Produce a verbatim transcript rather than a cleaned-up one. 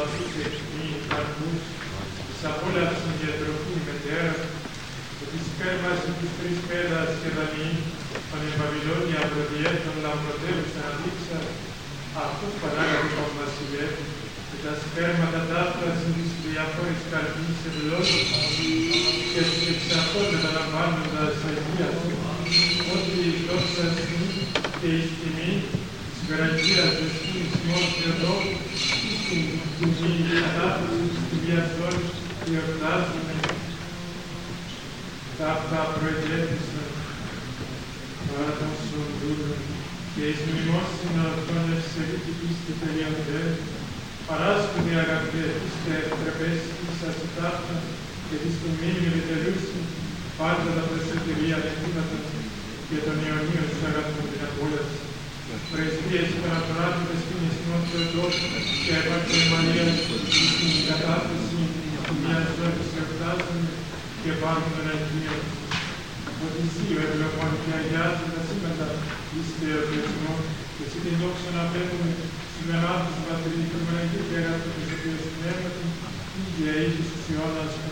αυτούς εκμείνει καρπούς, της απόλαυσιν διατροφή μετέρα, ότι σκέρμασιν τους τρεις πέδας και δανειήν, των Ευαβυλώνια προδιέτων λαμπροτέρουσαν αδείξα, αυτούς παράγαγε τον βασιλεύ, και τα σπέρματα ταύτασιν της διαφόρης καρπής ευλόγησαν, και τους εξ αυτών μεταλαμβάνοντας αγίας, ότι η δόξα στιγμή και η τιμή της γραφείας δεσμής ημών Θεοδόρου, στην τιμή κατάθεση της Κυρίας Δόρης, εορτάζουμε, τα αυτά προετέθησαν παρά των σωρδούρων, και εις μνημόσυν αυτών ευσεβήτη πίστη τελειοντέρ, παράσκουδοι αγαπητέ, είστε τραπέζης σας ταύτα, και της του μήνυ επιτελούσιν, πάντα τα προσωτηρία νεκρήματα και των Ιωνίων τους αγαθούν την απόλαυση. Πρεσβείες των απράτητες στην Ισμόν Θεοδόρου και επαγγελμανία στην κατάθεση μιας δόξης εορτάζουμε και πάνω των Αγίων. Ότι εσύ ο ευλογών και αγιάζει τα σήματα εις θεοποιησμό και εσύ την δόξα να πέφτουμε στους μελάτους πατρίδικους Παναγίου και αγαθούν της οποίας πνεύματι, ίδια ίσως τους αιώνας